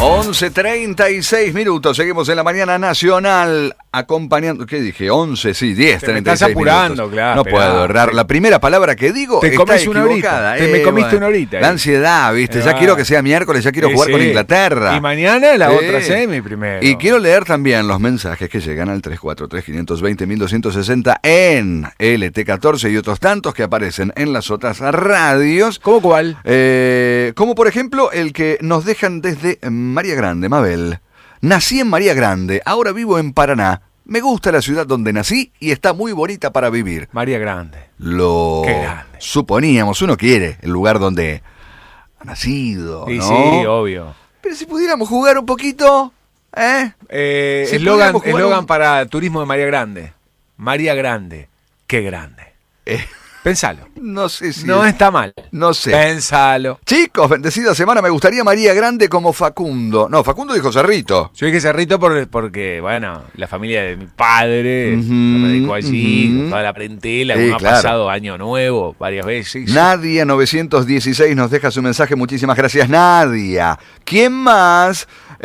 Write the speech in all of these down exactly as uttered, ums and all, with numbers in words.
once treinta y seis minutos, seguimos en la mañana nacional acompañando, ¿qué dije? once, sí, diez, treinta y seis minutos. Estás apurando, claro. No puedo errar, la primera palabra que digo te está comés una equivocada. horita, te eh, me comiste bueno, una horita. La eh. ansiedad, ¿viste? Eh, ya va. quiero que sea miércoles, ya quiero Sí, jugar sí. con Inglaterra. Y mañana la Eh, otra semi primero. Y quiero leer también los mensajes que llegan al tres cuatro tres, cinco dos cero, uno dos seis cero en L T catorce y otros tantos que aparecen en las otras radios. ¿Cómo cuál? Eh, como por ejemplo el que nos dejan desde María Grande, Mabel. Nací en María Grande, ahora vivo en Paraná. Me gusta la ciudad donde nací y está muy bonita para vivir. María Grande. Lo Qué grande. suponíamos, uno quiere el lugar donde ha nacido, Sí, ¿no? sí, obvio. Pero si pudiéramos jugar un poquito, ¿eh? Eh, Si eslogan pudiéramos jugar eslogan un- para turismo de María Grande. María Grande. Qué grande. Eh, Pensalo. no sé si... No está mal. No sé. Pensalo. Chicos, bendecida semana, me gustaría María Grande como Facundo. No, Facundo dijo Cerrito. Yo dije Cerrito por, porque, bueno, la familia de mi padre Ujú, me radicó allí, ujú. con toda la parentela, Sí, uno claro. ha pasado Año Nuevo varias veces. Nadia novecientos dieciséis nos deja su mensaje. Muchísimas gracias, Nadia. ¿Quién más?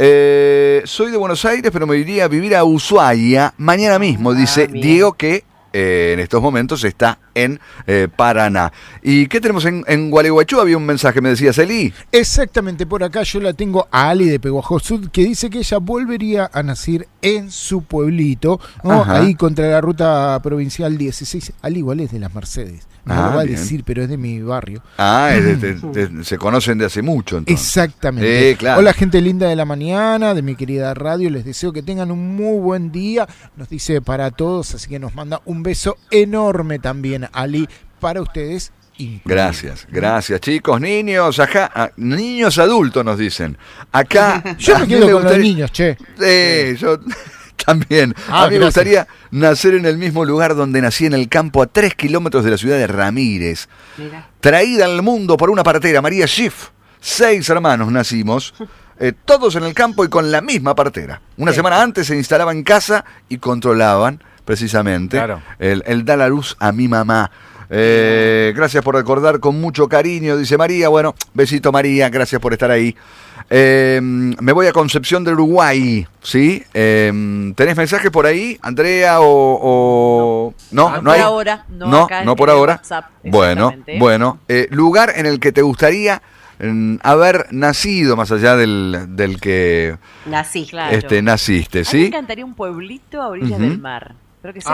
Eh, soy de Buenos Aires, pero me iría a vivir a Ushuaia mañana mismo, dice bien. Diego, que eh, en estos momentos está en eh, Paraná. ¿Y qué tenemos en, en Gualeguaychú? Había un mensaje, me decía Celí. Exactamente, por acá yo la tengo a Ali de Peguajó Sud, que dice que ella volvería a nacer en su pueblito, ¿no? Ajá. Ahí contra la ruta provincial dieciséis. Ali igual es de las Mercedes, no Ah, lo va a bien. decir, pero es de mi barrio. Ah, es de- de- de- se conocen de hace mucho, entonces. Exactamente. Eh, claro. Hola, gente linda de la mañana, de mi querida radio. Les deseo que tengan un muy buen día. Nos dice para todos, así que nos manda un beso enorme también, Ali, para ustedes. incluido. Gracias, gracias chicos, niños, acá, ah, niños adultos nos dicen. Acá Yo a me mí quedo con los gustaría- niños, che. Sí, yo también. Ah, a mí me gracias. gustaría nacer en el mismo lugar donde nací, en el campo, a tres kilómetros de la ciudad de Ramírez. Mira. Traída al mundo por una partera, María Schiff. Seis hermanos nacimos, eh, todos en el campo y con la misma partera. Una semana antes se instalaba en casa y controlaban, precisamente, Claro. el, el da la luz a mi mamá. Eh, gracias por recordar con mucho cariño, dice María. Bueno, besito María, gracias por estar ahí. Eh, me voy a Concepción del Uruguay, ¿sí? Eh, ¿Tenés mensajes por ahí, Andrea, o...? o... No, No, no, por hay. ahora, no no, acá en- no por en el ahora. WhatsApp, Bueno, exactamente. bueno. Eh, lugar en el que te gustaría mm, haber nacido, más allá del, del que Nací, claro. este, naciste, A mí me ¿sí? encantaría un pueblito a orillas Ujú. del mar. Pero que sea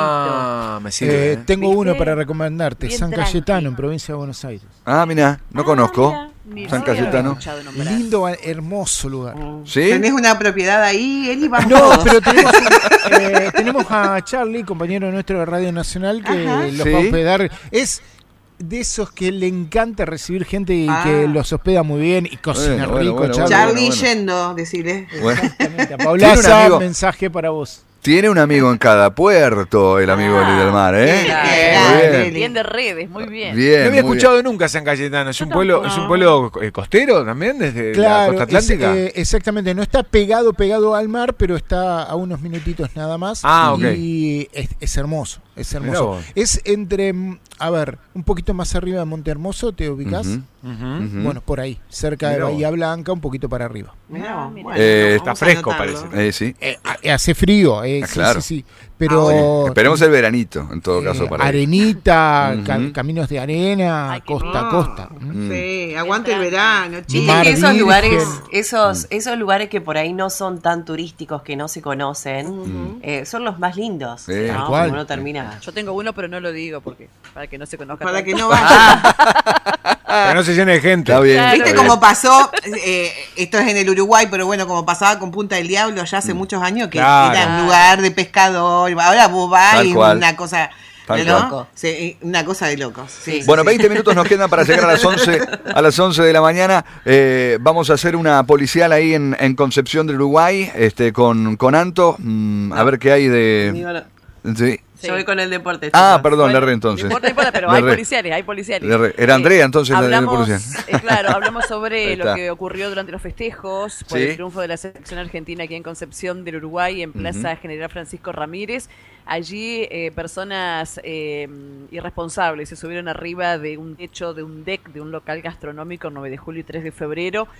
Ah, me sirve. Eh, eh. tengo ¿Viste? uno para recomendarte, Bien San tranqui. Cayetano, en provincia de Buenos Aires. Ah, mira, no pueblito. conozco. Ah, mira, ni San no había Cayetano. escuchado nombrar. Lindo, hermoso lugar. ¿Sí? ¿Tenés una propiedad ahí, Eli? Vamos No, todos. pero tenemos, eh, tenemos a Charlie, compañero nuestro de Radio Nacional, que Ajá. los Sí. va a hospedar. Es de esos que le encanta recibir gente y Ah. que los hospeda muy bien y cocina Bueno, bueno, rico, bueno, Charlie. Charlie bueno, bueno. yendo, decirle. Bueno. Exactamente. A Tiene un Paulaza, amigo- mensaje para vos. Tiene un amigo en cada puerto, el amigo Ah, del mar, ¿eh? bien, Muy bien. bien. Bien de redes, muy bien. Bien, No había muy escuchado nunca San Cayetano. ¿Es Yo un pueblo, tampoco. es un pueblo eh, costero también desde la Claro, costa es, atlántica? eh, exactamente. No está pegado, pegado al mar, pero está a unos minutitos nada más. Ah, ok. Y es, es hermoso, es Mirá hermoso. vos. Es entre, mm, a ver, un poquito más arriba de Monte Hermoso, ¿te ubicás? Ujú, Ujú. ujú. Bueno, por ahí, cerca de Mirá Bahía Blanca, un poquito para arriba. Mirá, Ah, vos, mira. bueno, Eh, vamos está a fresco, anotarlo. parece. Eh, sí. Eh, ha- hace frío, eh, Ah, sí, claro. sí, sí. Pero Ah, bueno. Esperemos el veranito, en todo eh, caso, para ir. arenita, Ujú. ca- caminos de arena, Ay, qué costa a Ah, costa. Mm. Sí, aguante el verano, Viste chicos. Mar Viste que esos virgen. lugares, esos, Mm. esos lugares que por ahí no son tan turísticos, que no se conocen, eh, son los más lindos, Sí. ¿no? Tal cual. Como uno termina. Yo tengo uno, pero no lo digo porque para que no se conozca. Para tanto. que no vaya. Que no se llene de gente. Está bien. Claro. ¿Viste está cómo bien. pasó? Eh, esto es en el Uruguay, pero bueno, como pasaba con Punta del Diablo ya hace muchos años, que Claro. era un lugar de pescador. Ahora vos vas Tal y cual. una cosa. Tal ¿no? cual. Sí, una cosa de locos. Sí, Bueno, sí, veinte sí. minutos nos quedan para llegar a las once, a las once de la mañana. Eh, vamos a hacer una policial ahí en, en Concepción del Uruguay, este, con, con Anto, mm, a ver qué hay Amigo, de... no. Sí. Sí. Yo voy con el deporte. Ah, chicos. perdón, le Bueno, erré entonces. No importa, no importa, pero Le hay erré. policiales, hay policiales. Le erré. Era Andrea, entonces, la de hablamos, policial. eh, claro, hablamos Ahí sobre está. lo que ocurrió durante los festejos por Sí. el triunfo de la selección argentina aquí en Concepción del Uruguay, en Plaza General Francisco Ramírez. Allí eh, personas eh, irresponsables se subieron arriba de un techo, de un deck, de un local gastronómico, nueve de julio y tres de febrero.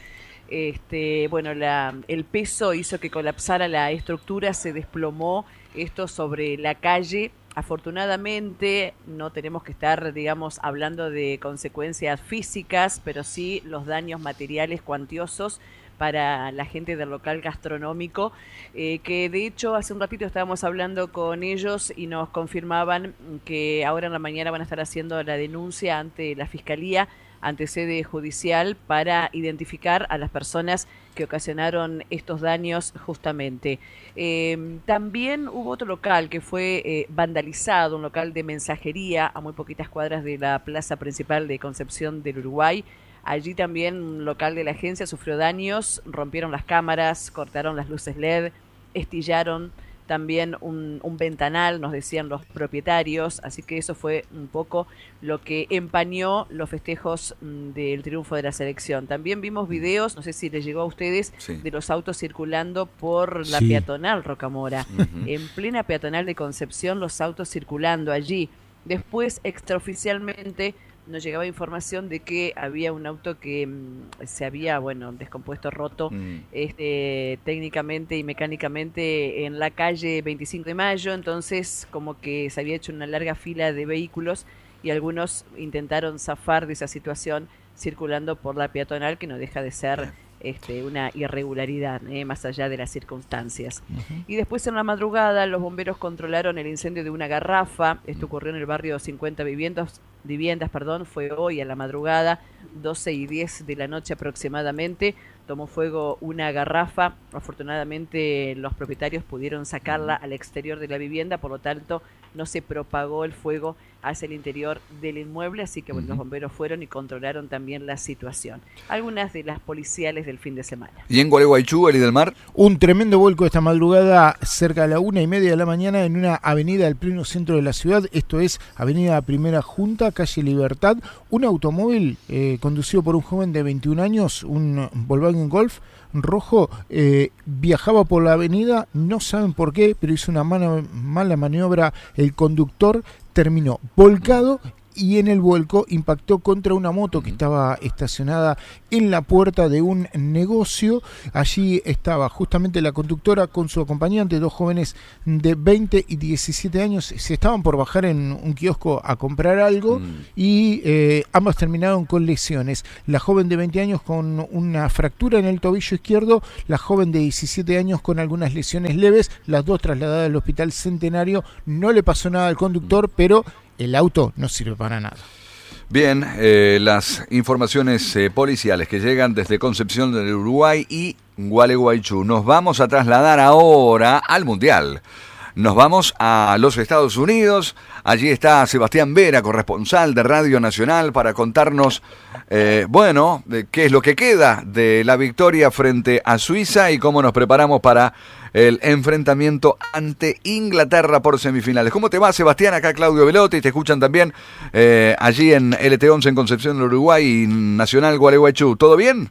Este, bueno, la, el peso hizo que colapsara la estructura, se desplomó esto sobre la calle. Afortunadamente no tenemos que estar, digamos, hablando de consecuencias físicas, pero sí los daños materiales cuantiosos para la gente del local gastronómico, eh, que de hecho hace un ratito estábamos hablando con ellos y nos confirmaban que ahora en la mañana van a estar haciendo la denuncia ante la Fiscalía, ante sede judicial, para identificar a las personas que ocasionaron estos daños justamente. Eh, también hubo otro local que fue eh, vandalizado, un local de mensajería a muy poquitas cuadras de la plaza principal de Concepción del Uruguay. Allí también un local de la agencia sufrió daños, rompieron las cámaras, cortaron las luces L E D, estillaron también un, un ventanal, nos decían los propietarios, así que eso fue un poco lo que empañó los festejos mm, del triunfo de la selección. También vimos videos, no sé si les llegó a ustedes, sí, de los autos circulando por la sí. peatonal Rocamora. Uh-huh. En plena peatonal de Concepción, los autos circulando allí. Después, extraoficialmente, nos llegaba información de que había un auto que mmm, se había, bueno, descompuesto, roto, mm. este, técnicamente y mecánicamente en la calle veinticinco de mayo, entonces como que se había hecho una larga fila de vehículos y algunos intentaron zafar de esa situación circulando por la peatonal, que no deja de ser este, una irregularidad, eh, más allá de las circunstancias. Uh-huh. Y después en la madrugada los bomberos controlaron el incendio de una garrafa. Esto ocurrió en el barrio cincuenta Viviendas, viviendas perdón, fue hoy a la madrugada, doce y diez de la noche aproximadamente. Tomó fuego una garrafa. Afortunadamente los propietarios pudieron sacarla al exterior de la vivienda, por lo tanto no se propagó el fuego hacia el interior del inmueble, así que bueno, uh-huh. los bomberos fueron y controlaron también la situación. Algunas de las policiales del fin de semana. ¿Y en Gualeguaychú, Eli del Mar? Un tremendo vuelco esta madrugada cerca de la una y media de la mañana en una avenida del pleno centro de la ciudad, esto es Avenida Primera Junta, calle Libertad. Un automóvil eh, conducido por un joven de veintiún años, un Volkswagen Golf rojo, eh, viajaba por la avenida, no saben por qué, pero hizo una mala, mala maniobra el conductor, terminó volcado y en el vuelco impactó contra una moto que estaba estacionada en la puerta de un negocio. Allí estaba justamente la conductora con su acompañante, dos jóvenes de veinte y diecisiete años, se estaban por bajar en un kiosco a comprar algo mm. y eh, ambos terminaron con lesiones. La joven de veinte años con una fractura en el tobillo izquierdo, la joven de diecisiete años con algunas lesiones leves, las dos trasladadas al Hospital Centenario. No le pasó nada al conductor, pero el auto no sirve para nada. Bien, eh, las informaciones eh, policiales que llegan desde Concepción del Uruguay y Gualeguaychú. Nos vamos a trasladar ahora al Mundial. Nos vamos a los Estados Unidos. Allí está Sebastián Vera, corresponsal de Radio Nacional, para contarnos, eh, bueno, de qué es lo que queda de la victoria frente a Suiza y cómo nos preparamos para el enfrentamiento ante Inglaterra por semifinales. ¿Cómo te va, Sebastián? Acá Claudio Velotti, te escuchan también eh, allí en L T once en Concepción del Uruguay y Nacional Gualeguaychú. ¿Todo bien?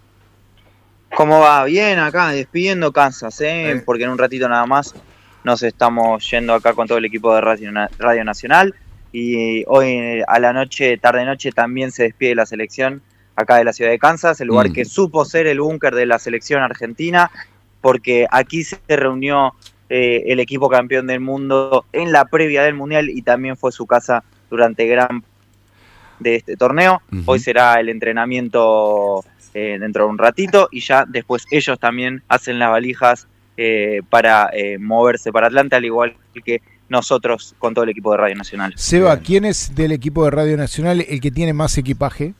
¿Cómo va? Bien, acá despidiendo Kansas, ¿eh? Eh. porque en un ratito nada más nos estamos yendo acá con todo el equipo de Radio, Radio Nacional y hoy a la noche, tarde-noche, también se despide la selección acá de la ciudad de Kansas, el lugar mm. que supo ser el búnker de la selección argentina, porque aquí se reunió eh, el equipo campeón del mundo en la previa del Mundial y también fue su casa durante gran de este torneo. Uh-huh. Hoy será el entrenamiento eh, dentro de un ratito y ya después ellos también hacen las valijas eh, para eh, moverse para Atlanta, al igual que nosotros con todo el equipo de Radio Nacional. Seba, ¿quién es del equipo de Radio Nacional el que tiene más equipaje?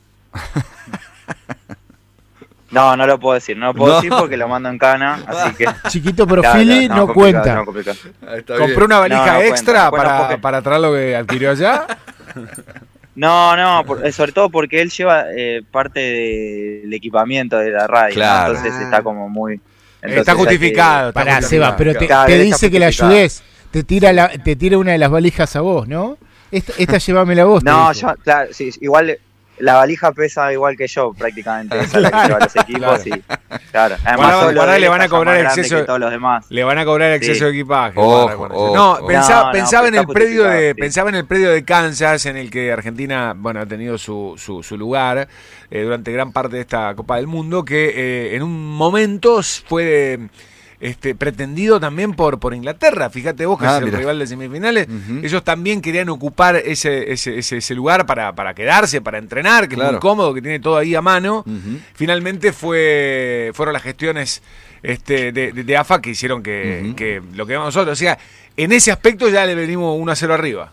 No, no lo puedo decir, no lo puedo no. decir porque lo mando en cana, así que... Chiquito, pero Philly no, no, no cuenta. No, ¿Compró una valija no, no extra cuenta. para, Bueno, para traer lo que adquirió allá? No, no, por, sobre todo porque él lleva eh, parte de, del equipamiento de la radio, claro. ¿no? Entonces está como muy... Está justificado. Pará, está Seba, pero te, claro, te dice que le ayudes, te tira, la, te tira una de las valijas a vos, ¿no? Esta, esta llévamela a vos. No, yo, claro, sí, igual... la valija pesa igual que yo prácticamente, esa es la que lleva los equipos. Claro. Y, claro. Además, Guarda, solo guarda, él le van a está cobrar más grande exceso- que todos los demás. Le van a cobrar exceso Sí. de equipaje. Ojo, guarda con eso. ojo, no, ojo. pensaba, No, no, pensaba en está el predio de, justificado, sí. pensaba en el predio de Kansas, en el que Argentina, bueno, ha tenido su, su, su lugar eh, durante gran parte de esta Copa del Mundo, que eh, en un momento fue este, pretendido también por, por Inglaterra. Fíjate vos que Ah, es el mira. rival de semifinales. Ujú. Ellos también querían ocupar ese, ese, ese, ese lugar para, para quedarse, para entrenar, que es Claro. muy cómodo, que tiene todo ahí a mano. Ujú. Finalmente fue fueron las gestiones este, de, de, de A F A que hicieron que, Ujú. que lo que vemos nosotros. O sea, en ese aspecto ya le venimos uno a cero arriba.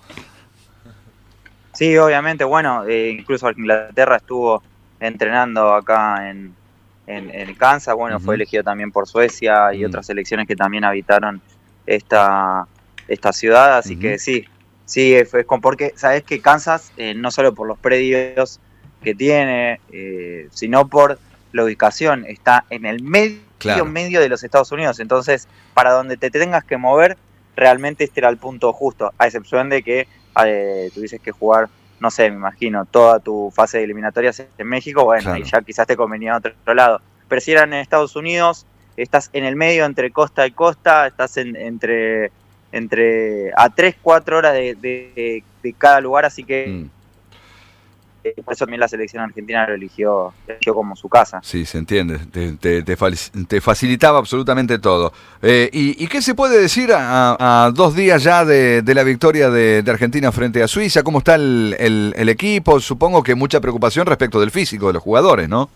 Sí, obviamente, bueno, eh, incluso Inglaterra estuvo entrenando acá en, en, en Kansas, bueno, Ujú. fue elegido también por Suecia y Mm. otras selecciones que también habitaron esta, esta ciudad, así Ujú. que sí, sí, es, es con, porque sabes que Kansas, eh, no solo por los predios que tiene, eh, sino por la ubicación, está en el medio, Claro. medio de los Estados Unidos, entonces para donde te tengas que mover, realmente este era el punto justo, a excepción de que eh, tuvieses que jugar, no sé, me imagino, toda tu fase de eliminatorias en México, bueno, Claro. y ya quizás te convenía a otro, otro lado. Pero si eran en Estados Unidos, estás en el medio entre costa y costa, estás en, entre, entre a tres, cuatro horas de, de, de cada lugar, así que Mm. eh, por eso también la selección argentina lo eligió, eligió como su casa. Sí, se entiende. Te, te- te fal- te facilitaba absolutamente todo. Eh, y, ¿Y qué se puede decir a, a dos días ya de, de la victoria de, de Argentina frente a Suiza? ¿Cómo está el, el- el equipo? Supongo que mucha preocupación respecto del físico de los jugadores, ¿no?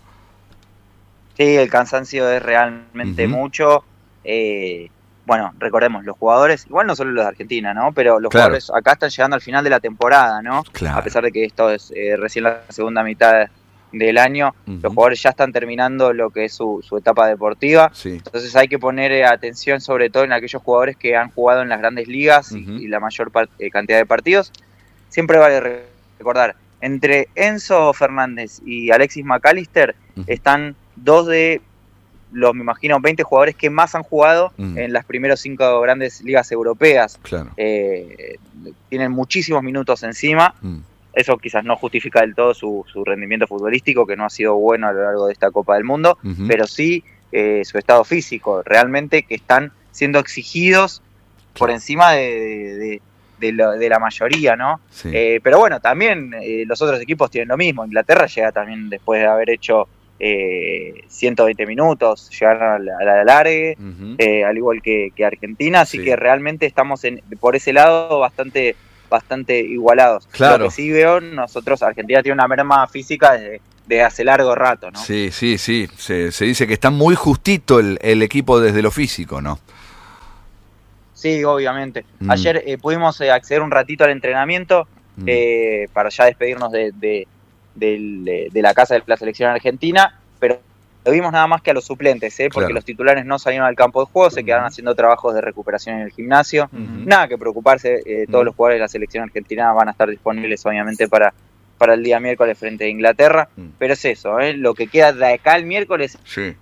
Sí, el cansancio es realmente Ujú. mucho. Eh, bueno, recordemos, los jugadores, igual no solo los de Argentina, ¿no? Pero los Claro. jugadores acá están llegando al final de la temporada, ¿no? Claro. A pesar de que esto es eh, recién la segunda mitad del año, Ujú. los jugadores ya están terminando lo que es su, su etapa deportiva. Sí. Entonces hay que poner eh, atención sobre todo en aquellos jugadores que han jugado en las grandes ligas y- Ujú. y, la mayor par- eh, cantidad de partidos. Siempre vale re- recordar, entre Enzo Fernández y Alexis McAllister Ujú. están dos de los, me imagino, veinte jugadores que más han jugado Mm. en las primeras cinco grandes ligas europeas. Claro. Eh, tienen muchísimos minutos encima. Mm. Eso quizás no justifica del todo su, su rendimiento futbolístico, que no ha sido bueno a lo largo de esta Copa del Mundo, Ujú. pero sí eh, su estado físico, realmente que están siendo exigidos por encima de, de, de- de lo- de la mayoría, ¿no? Sí. Eh, pero bueno, también eh, los otros equipos tienen lo mismo. Inglaterra llega también después de haber hecho eh, ciento veinte minutos, llegaron a la, a la alargue, Ujú. eh, al igual que, que Argentina, así Sí. que realmente estamos en, por ese lado bastante bastante igualados. Claro. Lo que sí veo, nosotros, Argentina tiene una merma física de, de hace largo rato, ¿no? Sí, sí, sí. Se, se dice que está muy justito el, el equipo desde lo físico, ¿no? Sí, obviamente. Mm. Ayer eh, pudimos eh, acceder un ratito al entrenamiento Mm. eh, para ya despedirnos de, de, del- de- de la casa de la selección argentina, pero lo vimos nada más que a los suplentes, ¿eh? Porque Claro. los titulares no salieron al campo de juego, se quedaron haciendo trabajos de recuperación en el gimnasio. Ujú. Nada que preocuparse, eh, todos Mm. los jugadores de la selección argentina van a estar disponibles obviamente para, para el día miércoles frente a Inglaterra, Mm. pero es eso, ¿eh? Lo que queda de acá el miércoles Sí.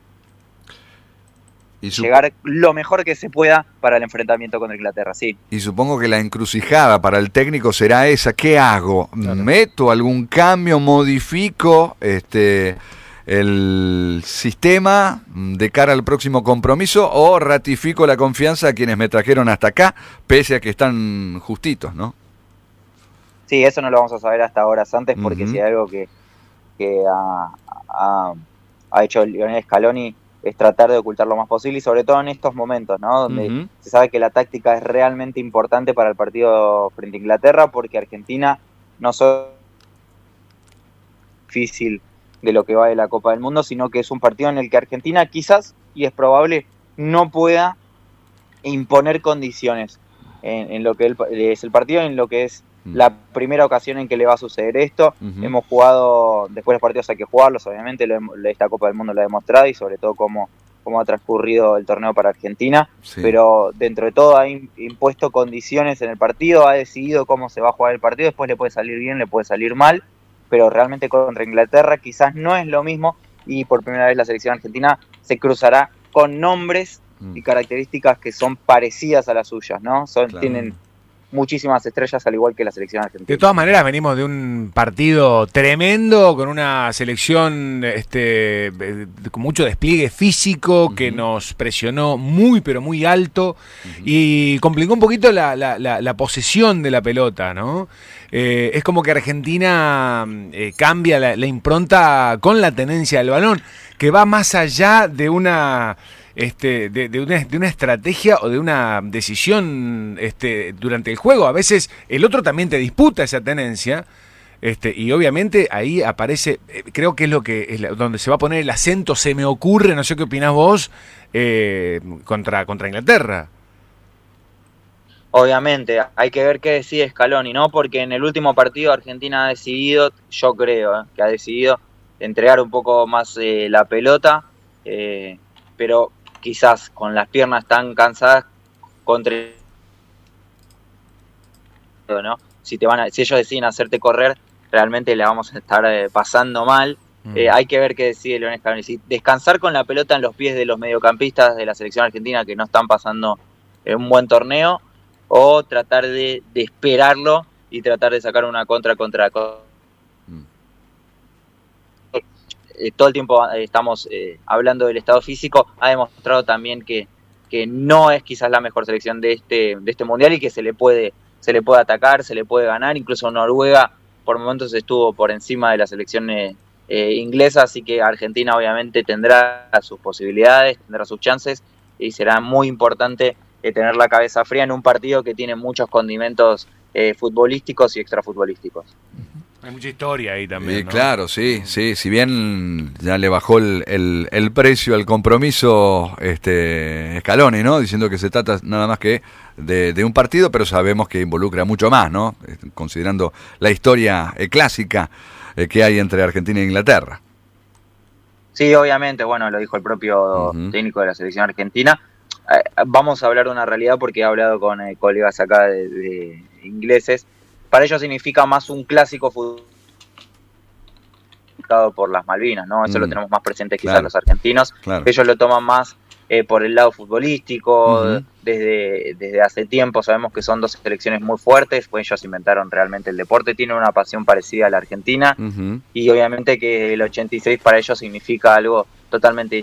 Y, su- llegar lo mejor que se pueda para el enfrentamiento contra Inglaterra, sí. y supongo que la encrucijada para el técnico será esa. ¿Qué hago? ¿Meto algún cambio? ¿Modifico este el sistema de cara al próximo compromiso? ¿O ratifico la confianza a quienes me trajeron hasta acá, pese a que están justitos, ¿no? Sí, eso no lo vamos a saber hasta horas antes, porque Ujú. si hay algo que, que ha, ha- ha hecho Lionel Scaloni es tratar de ocultar lo más posible, y sobre todo en estos momentos, ¿no? Donde Ujú. se sabe que la táctica es realmente importante para el partido frente a Inglaterra, porque Argentina no solo es difícil de lo que va de la Copa del Mundo, sino que es un partido en el que Argentina quizás, y es probable, no pueda imponer condiciones en, en lo que el- es el partido, en lo que es la primera ocasión en que le va a suceder esto. Ujú. Hemos jugado, después de los partidos hay que jugarlos, obviamente, lo hemos- esta Copa del Mundo lo ha demostrado, y sobre todo cómo, cómo ha transcurrido el torneo para Argentina, Sí. pero dentro de todo ha im- impuesto condiciones en el partido, ha decidido cómo se va a jugar el partido, después le puede salir bien, le puede salir mal, pero realmente contra Inglaterra quizás no es lo mismo, y por primera vez la selección argentina se cruzará con nombres Mm. y características que son parecidas a las suyas, ¿no? Son, Claro. tienen muchísimas estrellas, al igual que la selección argentina. De todas maneras, venimos de un partido tremendo, con una selección este, eh, con mucho despliegue físico, uh-huh. que nos presionó muy, pero muy alto, uh-huh. y complicó un poquito la, la, la, la posesión de la pelota, ¿no? Eh, es como que Argentina eh, cambia la, la impronta con la tenencia del balón, que va más allá de una... Este, de, de, una, de una estrategia o de una decisión este, durante el juego. A veces el otro también te disputa esa tenencia, este, y obviamente ahí aparece, eh, creo que es lo que es la, donde se va a poner el acento, se me ocurre, no sé qué opinás vos, eh, contra, contra Inglaterra. Obviamente, hay que ver qué decide Scaloni, ¿no? Porque en el último partido Argentina ha decidido, yo creo, eh, que ha decidido entregar un poco más eh, la pelota, eh, pero quizás con las piernas tan cansadas contra, ¿no? Si te van a, si ellos deciden hacerte correr, realmente le vamos a estar eh, pasando mal. Mm. Eh, hay que ver qué decide Lionel Scaloni. Si descansar con la pelota en los pies de los mediocampistas de la selección argentina que no están pasando eh, un buen torneo, o tratar de, de esperarlo y tratar de sacar una contra contra. Mm. Todo el tiempo estamos eh, hablando del estado físico, ha demostrado también que, que no es quizás la mejor selección de este, de este mundial y que se le puede se le puede atacar, se le puede ganar. Incluso Noruega por momentos estuvo por encima de la selección eh, eh, inglesa, así que Argentina obviamente tendrá sus posibilidades, tendrá sus chances y será muy importante eh, tener la cabeza fría en un partido que tiene muchos condimentos eh, futbolísticos y extrafutbolísticos. Hay mucha historia ahí también, sí, ¿no? Claro, sí, sí. Si bien ya le bajó el, el, el precio al compromiso este Scaloni, ¿no? Diciendo que se trata nada más que de, de un partido, pero sabemos que involucra mucho más, ¿no? Considerando la historia eh, clásica eh, que hay entre Argentina e Inglaterra. Sí, obviamente, bueno, lo dijo el propio uh-huh. técnico de la selección argentina. Eh, vamos a hablar de una realidad porque he hablado con eh, colegas acá de, de ingleses. Para ellos significa más un clásico fútbol por las Malvinas, ¿no? Eso mm, lo tenemos más presente quizás claro, los argentinos. Claro. Ellos lo toman más eh, por el lado futbolístico. Uh-huh. Desde, desde hace tiempo sabemos que son dos selecciones muy fuertes, pues ellos inventaron realmente el deporte, tienen una pasión parecida a la Argentina, uh-huh. y obviamente que el ochenta y seis para ellos significa algo totalmente...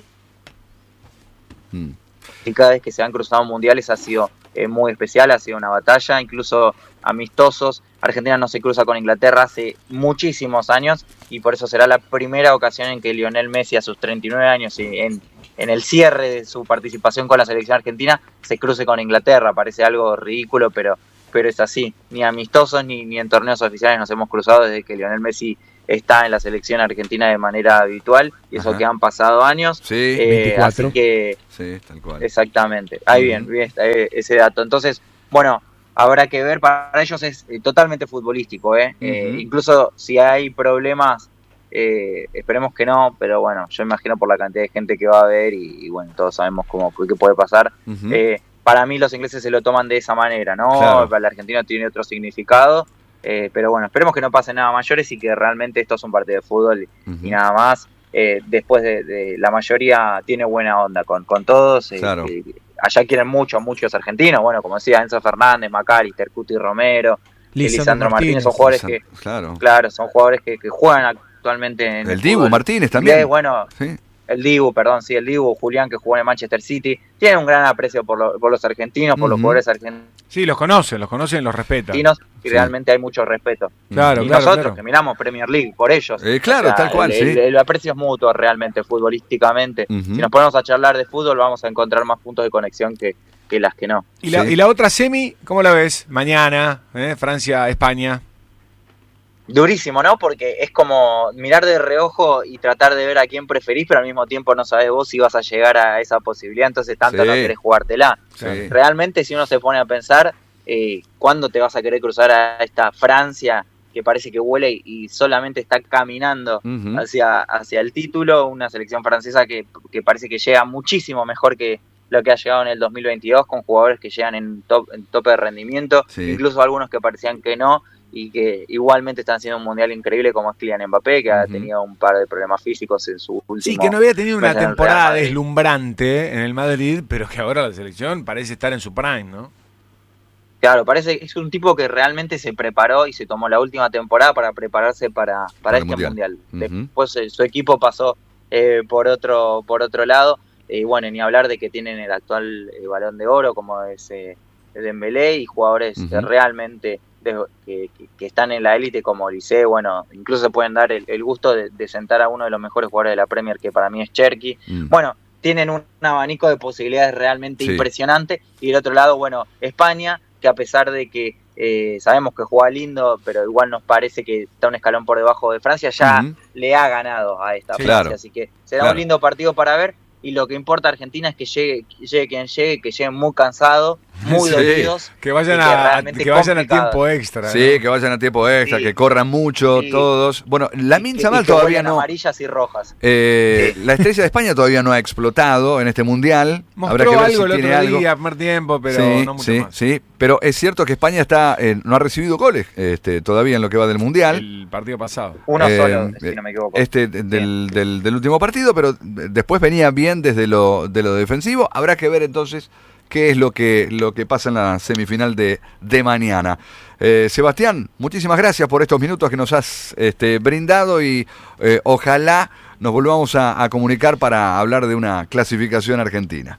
Mm. Y cada vez que se han cruzado mundiales ha sido eh, muy especial, ha sido una batalla, incluso amistosos. Argentina no se cruza con Inglaterra hace muchísimos años y por eso será la primera ocasión en que Lionel Messi a sus treinta y nueve años y en, en el cierre de su participación con la selección argentina se cruce con Inglaterra. Parece algo ridículo, pero, pero es así. Ni amistosos ni, ni en torneos oficiales nos hemos cruzado desde que Lionel Messi está en la selección argentina de manera habitual, y eso Ajá. que han pasado años. Sí, eh, veinticuatro. Así que, sí, tal cual. Exactamente. Ahí uh-huh. bien, bien está ese dato. Entonces, bueno, habrá que ver, para ellos es eh, totalmente futbolístico, ¿eh? Uh-huh. eh incluso si hay problemas, eh, esperemos que no, pero bueno, yo imagino por la cantidad de gente que va a ver y, y bueno, todos sabemos cómo qué puede pasar. Uh-huh. Eh, para mí los ingleses se lo toman de esa manera, ¿no? Claro. Para el argentino tiene otro significado. Eh, pero bueno, esperemos que no pase nada mayores y que realmente esto es un partido de fútbol y, uh-huh. y nada más. Eh, después de, de la mayoría tiene buena onda con, con todos. Eh, claro. eh, allá quieren mucho, muchos argentinos. Bueno, como decía Enzo Fernández, McAllister, Cuti Romero, Lisandro, Lisandro Martínez, Martínez, son jugadores que, claro, claro son jugadores que, que juegan actualmente en el, el Dibu fútbol. Martínez también. Y, bueno, sí. El Dibu, perdón, sí, el Dibu, Julián, que jugó en el Manchester City, tiene un gran aprecio por, lo, por los argentinos, por uh-huh. los jugadores argentinos. Sí, los conocen, los conocen, los respetan. Y sí. realmente hay mucho respeto. Claro, y claro, nosotros claro. que miramos Premier League por ellos. Eh, claro, o sea, tal cual, el, sí. El, el aprecio es mutuo realmente, futbolísticamente. Uh-huh. Si nos ponemos a charlar de fútbol, vamos a encontrar más puntos de conexión que, que las que no. ¿Y la, sí. ¿Y la otra semi, cómo la ves? Mañana, ¿eh? Francia, España. Durísimo, ¿no? Porque es como mirar de reojo y tratar de ver a quién preferís, pero al mismo tiempo no sabés vos si vas a llegar a esa posibilidad, entonces tanto sí. no querés jugártela. Sí. Realmente, si uno se pone a pensar, eh, ¿cuándo te vas a querer cruzar a esta Francia que parece que huele y solamente está caminando uh-huh. hacia, hacia el título? Una selección francesa que, que parece que llega muchísimo mejor que lo que ha llegado en el dos mil veintidós, con jugadores que llegan en, top, en tope de rendimiento, sí. incluso algunos que parecían que no, y que igualmente están haciendo un mundial increíble, como es Kylian Mbappé, que uh-huh. ha tenido un par de problemas físicos en su último... Sí, que no había tenido una temporada deslumbrante en el Madrid, pero que ahora la selección parece estar en su prime, ¿no? Claro, parece que es un tipo que realmente se preparó y se tomó la última temporada para prepararse para, para, para este mundial. mundial. Uh-huh. Después eh, su equipo pasó eh, por otro por otro lado. Y eh, bueno, ni hablar de que tienen el actual eh, Balón de Oro, como es eh, Dembélé, y jugadores uh-huh. realmente de, que, que, que están en la élite como Olise. Bueno, incluso se pueden dar el, el gusto de, de sentar a uno de los mejores jugadores de la Premier, que para mí es Cherki. Uh-huh. Bueno, tienen un, un abanico de posibilidades realmente sí. impresionante. Y del otro lado, bueno, España, que a pesar de que eh, sabemos que juega lindo, pero igual nos parece que está un escalón por debajo de Francia, ya uh-huh. le ha ganado a esta sí, Francia. Claro. Así que será claro. un lindo partido para ver. Y lo que importa a Argentina es que llegue, llegue quien llegue, que lleguen muy cansados, muy sí, dolidos. Que vayan, a, que vayan a tiempo extra. Sí, ¿no? que vayan a tiempo extra, sí. que corran mucho sí. todos. Bueno, Lamine Yamal todavía no. Amarillas y rojas. Eh, sí. La estrella de España todavía no ha explotado en este mundial. Mostró Habrá que ver algo si el tiene otro algo. día, primer tiempo, pero sí, no mucho sí, más. Sí, pero es cierto que España está eh, no ha recibido goles este, todavía en lo que va del mundial. El partido pasado. Uno eh, solo, si no me equivoco. Este del, del, del último partido, pero después venía bien desde lo de lo defensivo. Habrá que ver entonces qué es lo que lo que pasa en la semifinal de, de mañana. Eh, Sebastián, muchísimas gracias por estos minutos que nos has este, brindado y eh, ojalá nos volvamos a, a comunicar para hablar de una clasificación argentina.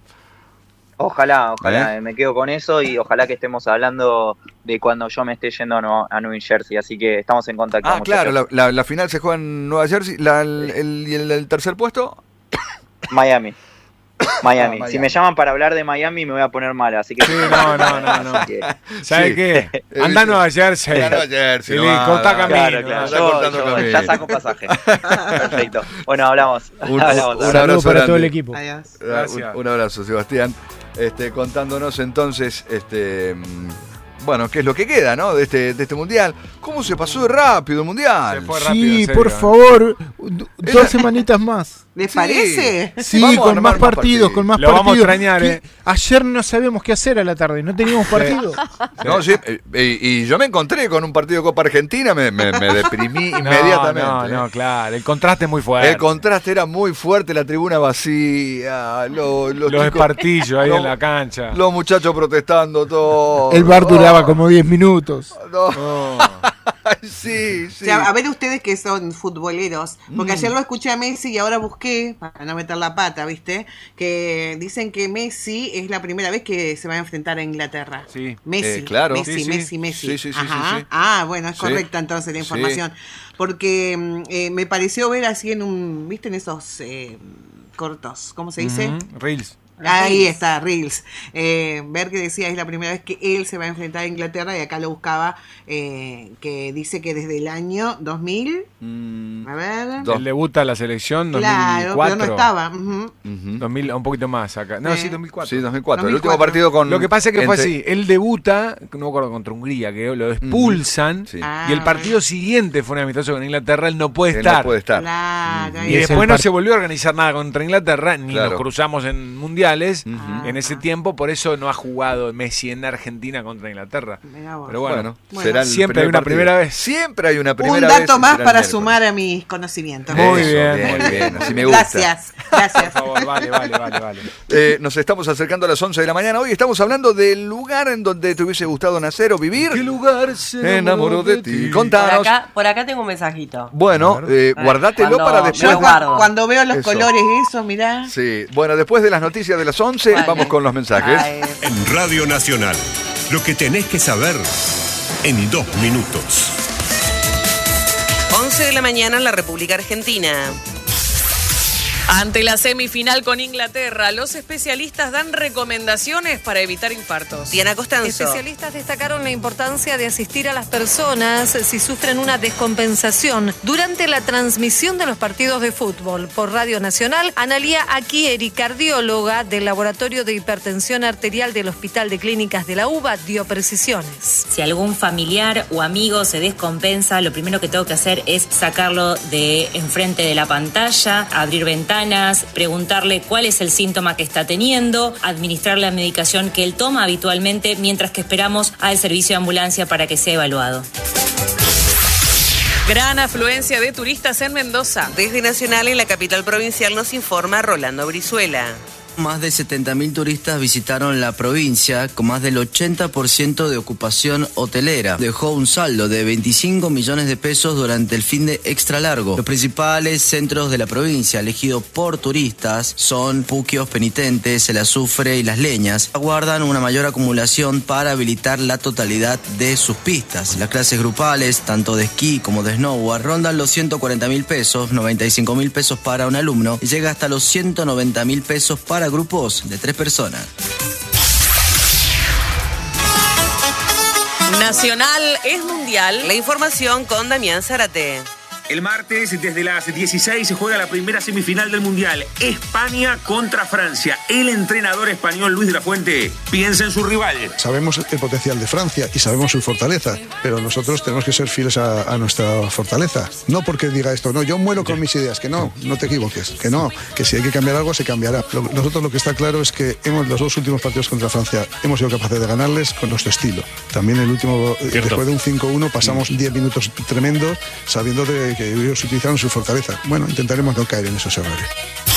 Ojalá, ojalá, ¿Eh? me quedo con eso y ojalá que estemos hablando de cuando yo me esté yendo a, Nueva, a New Jersey, así que estamos en contacto. Ah, claro, la, la, la final se juega en Nueva Jersey, la, el, el, el, el tercer puesto... Miami. Miami. Ah, si me llaman para hablar de Miami me voy a poner mal, así que... Sí, no, no, no, no. Que... ¿Sabes sí. qué? Anda a Nueva Jersey. Anda a Nueva Jersey. Sí, no, corta camino. Claro, claro. Yo, yo camino. Ya saco pasaje. Perfecto. Bueno, hablamos. Un, hablamos. un abrazo para grande. todo el equipo. Adiós. Gracias. Un, un abrazo, Sebastián. Este, contándonos entonces... este Bueno, ¿qué es lo que queda, no? De este, de este mundial. ¿Cómo se pasó de rápido el mundial? Se fue rápido, sí, serio, por ¿eh? favor, dos Era... semanitas más. ¿Les sí. parece? Sí, con más, más partidos, partidos, con más lo partidos. Lo vamos a extrañar, ¿eh? Ayer no sabíamos qué hacer a la tarde, no teníamos partido. Sí. No, sí, y, y yo me encontré con un partido de Copa Argentina, me, me, me deprimí no, inmediatamente. No, ¿eh? no, claro, el contraste es muy fuerte. El contraste era muy fuerte, la tribuna vacía, lo, los, los chicos, espartillos ahí lo, en la cancha. Los muchachos protestando todo. El bar duraba oh. como diez minutos. No. Oh. Sí, sí. O sea, a ver ustedes que son futboleros, porque mm. ayer lo escuché a Messi y ahora busqué, para no meter la pata, ¿viste? Que dicen que Messi es la primera vez que se va a enfrentar a Inglaterra. Sí. Messi, eh, claro. Messi, sí, sí. Messi, Messi. Sí, sí, sí, Ajá. sí, sí. Ah, bueno, es sí. correcta entonces la información. Sí. Porque eh, me pareció ver así en un, ¿viste? En esos eh, cortos, ¿cómo se dice? Mm-hmm. Reels. Ahí está, Reels. Eh, ver que decía, es la primera vez que él se va a enfrentar a Inglaterra y acá lo buscaba, eh, que dice que desde el año dos mil, mm, a ver... Él debuta la selección dos mil cuatro. Claro, pero no estaba. Uh-huh. Uh-huh. dos mil, un poquito más acá. No, eh. sí, dos mil cuatro. Sí, dos mil cuatro. dos mil cuatro. El último partido con... Lo que pasa es que entre... fue así, él debuta, no me acuerdo, contra Hungría, que lo expulsan, mm, sí. ah, y el partido siguiente fue un amistoso con Inglaterra, él no puede él estar. No puede estar. Claro, uh-huh. Y, y después no se volvió a organizar nada contra Inglaterra, ni claro. nos cruzamos en mundiales. Uh-huh. En ese tiempo, por eso no ha jugado Messi en Argentina contra Inglaterra. Pero bueno, bueno, bueno será el siempre hay una partido. primera vez. Siempre hay una primera vez. Un dato vez más para sumar a mis conocimientos. Muy eso, bien, bien, muy bien. Así me gusta. Gracias, gracias. Por favor, vale, vale, vale. vale. Eh, nos estamos acercando a las once de la mañana. Hoy estamos hablando del lugar en donde te hubiese gustado nacer o vivir. ¿Qué lugar se enamoró de ti? Contanos. Por acá, por acá tengo un mensajito. Bueno, eh, guardátelo cuando, para después. Yo cuando, cuando veo los eso. colores, eso, mirá. Sí, bueno, después de las noticias de las once, vale. vamos con los mensajes. Ay. En Radio Nacional, lo que tenés que saber en dos minutos. once de la mañana en la República Argentina. Ante la semifinal con Inglaterra, los especialistas dan recomendaciones para evitar infartos. Diana Costanzo. Especialistas destacaron la importancia de asistir a las personas si sufren una descompensación durante la transmisión de los partidos de fútbol. Por Radio Nacional, Analía Aquieri, cardióloga del Laboratorio de Hipertensión Arterial del Hospital de Clínicas de la UBA, dio precisiones. Si algún familiar o amigo se descompensa, lo primero que tengo que hacer es sacarlo de enfrente de la pantalla, abrir ventanas, preguntarle cuál es el síntoma que está teniendo, administrar la medicación que él toma habitualmente mientras que esperamos al servicio de ambulancia para que sea evaluado. Gran afluencia de turistas en Mendoza. Desde Nacional, en la capital provincial, nos informa Rolando Brizuela. Más de setenta mil turistas visitaron la provincia, con más del ochenta por ciento de ocupación hotelera. Dejó un saldo de veinticinco millones de pesos durante el fin de extra largo. Los principales centros de la provincia elegidos por turistas son Puquios, Penitentes, El Azufre y Las Leñas. Aguardan una mayor acumulación para habilitar la totalidad de sus pistas. Las clases grupales, tanto de esquí como de snowboard, rondan los ciento cuarenta mil pesos, noventa y cinco mil pesos para un alumno y llega hasta los ciento noventa mil pesos para grupos de tres personas. Nacional es mundial. La información con Damián Zárate. El martes, desde las dieciséis, se juega la primera semifinal del Mundial. España contra Francia. El entrenador español Luis de la Fuente piensa en su rival. Sabemos el potencial de Francia y sabemos su fortaleza, pero nosotros tenemos que ser fieles a, a nuestra fortaleza. No porque diga esto, no, yo muero con mis ideas, que no, no te equivoques, que no, que si hay que cambiar algo, se cambiará. Lo, nosotros lo que está claro es que hemos los dos últimos partidos contra Francia hemos sido capaces de ganarles con nuestro estilo. También el último, Cierto. después de un cinco uno, pasamos diez minutos tremendos sabiendo de que ellos utilizaron su fortaleza. Bueno, intentaremos no caer en esos errores.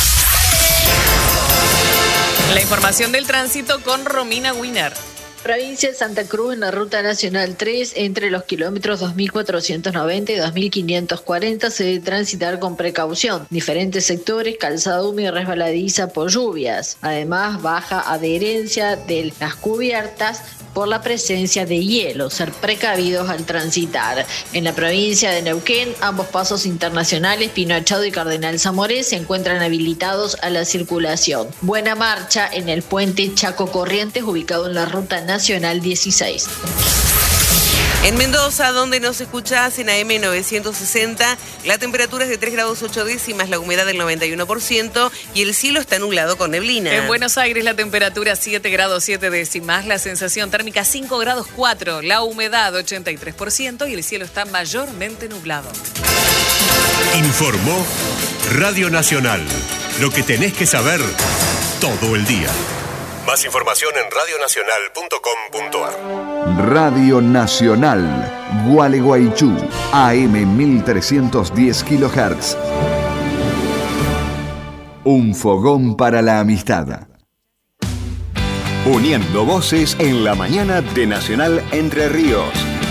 La información del tránsito con Romina Wiener. Provincia de Santa Cruz en la Ruta Nacional tres, entre los kilómetros dos mil cuatrocientos noventa y dos mil quinientos cuarenta se debe transitar con precaución. Diferentes sectores, calzada húmeda y resbaladiza por lluvias. Además, baja adherencia de las cubiertas por la presencia de hielo, ser precavidos al transitar. En la provincia de Neuquén, ambos pasos internacionales, Pino Achado y Cardenal Zamoré, se encuentran habilitados a la circulación. Buena marcha en el puente Chaco Corrientes, ubicado en la Ruta Nacional dieciséis. En Mendoza, donde nos escuchás en A M novecientos sesenta, la temperatura es de tres grados ocho décimas, la humedad del noventa y uno por ciento y el cielo está nublado con neblina. En Buenos Aires la temperatura siete grados siete décimas, la sensación térmica cinco grados cuatro, la humedad ochenta y tres por ciento y el cielo está mayormente nublado. Informó Radio Nacional. Lo que tenés que saber todo el día. Más información en radio nacional punto com punto a r. Radio Nacional, Gualeguaychú, A M mil trescientos diez kilohertz. Un fogón para la amistad. Uniendo voces en la mañana de Nacional Entre Ríos.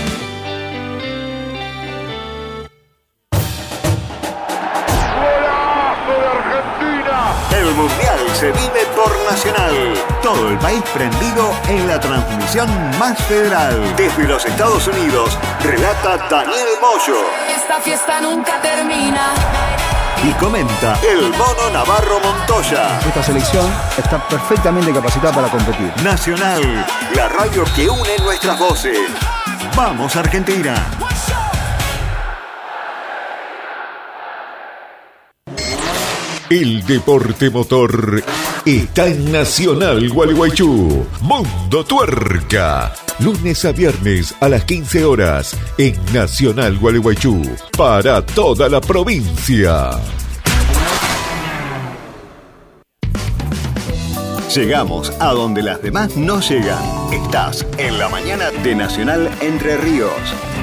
El Mundial se vive por Nacional. Todo el país prendido en la transmisión más federal. Desde los Estados Unidos, relata Daniel Moyo. Esta fiesta nunca termina. Y comenta el Mono Navarro Montoya. Esta selección está perfectamente capacitada para competir. Nacional, la radio que une nuestras voces. ¡Vamos, Argentina! El deporte motor está en Nacional Gualeguaychú. Mundo Tuerca. Lunes a viernes a las quince horas en Nacional Gualeguaychú. Para toda la provincia. Llegamos a donde las demás no llegan. Estás en la mañana de Nacional Entre Ríos.